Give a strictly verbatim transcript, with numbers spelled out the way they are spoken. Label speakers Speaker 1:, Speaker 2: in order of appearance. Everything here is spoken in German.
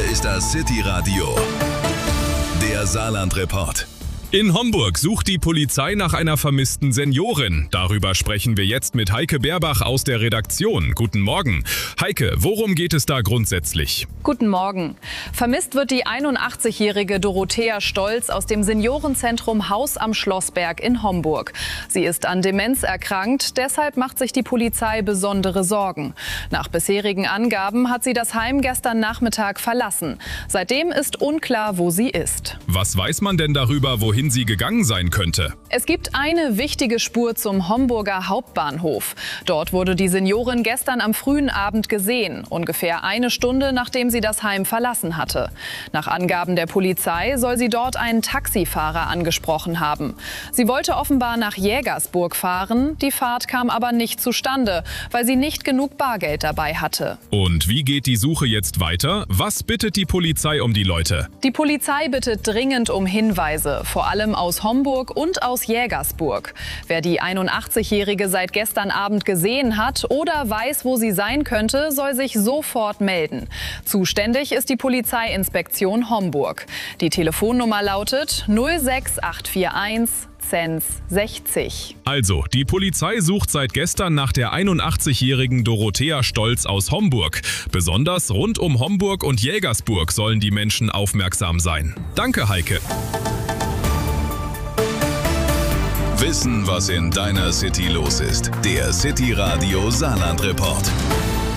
Speaker 1: ist das City Radio, der Saarland-Report.
Speaker 2: In Homburg sucht die Polizei nach einer vermissten Seniorin. Darüber sprechen wir jetzt mit Heike Beerbach aus der Redaktion. Guten Morgen. Heike, worum geht es da grundsätzlich?
Speaker 3: Guten Morgen. Vermisst wird die einundachtzigjährige Dorothea Stolz aus dem Seniorenzentrum Haus am Schlossberg in Homburg. Sie ist an Demenz erkrankt, deshalb macht sich die Polizei besondere Sorgen. Nach bisherigen Angaben hat sie das Heim gestern Nachmittag verlassen. Seitdem ist unklar, wo sie ist.
Speaker 2: Was weiß man denn darüber, wohin sie gegangen sein könnte?
Speaker 3: Es gibt eine wichtige Spur zum Homburger Hauptbahnhof. Dort wurde die Seniorin gestern am frühen Abend gesehen, ungefähr eine Stunde nachdem sie das Heim verlassen hatte. Nach Angaben der Polizei soll sie dort einen Taxifahrer angesprochen haben. Sie wollte offenbar nach Jägersburg fahren, die Fahrt kam aber nicht zustande, weil sie nicht genug Bargeld dabei hatte.
Speaker 2: Und wie geht die Suche jetzt weiter? Was bittet die Polizei um die Leute?
Speaker 3: Die Polizei bittet dringend um Hinweise, vor allem aus Homburg und aus Jägersburg. Wer die einundachtzigjährige seit gestern Abend gesehen hat oder weiß, wo sie sein könnte, soll sich sofort melden. Zuständig ist die Polizeiinspektion Homburg. Die Telefonnummer lautet null sechs acht vier eins zehn sechzig.
Speaker 2: Also, die Polizei sucht seit gestern nach der einundachtzigjährigen Dorothea Stolz aus Homburg. Besonders rund um Homburg und Jägersburg sollen die Menschen aufmerksam sein. Danke, Heike.
Speaker 1: Wissen, was in deiner City los ist. Der City Radio Saarland-Report.